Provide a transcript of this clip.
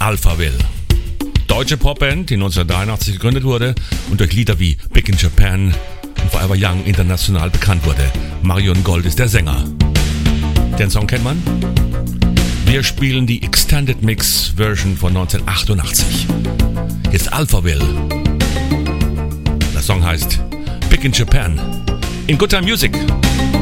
Alphaville. Deutsche Popband, die 1983 gegründet wurde und durch Lieder wie Big in Japan und Forever Young international bekannt wurde. Marion Gold ist der Sänger. Den Song kennt man? Wir spielen die Extended Mix Version von 1988. Hier ist Alphaville. Der Song heißt Big in Japan. In Good Time Music.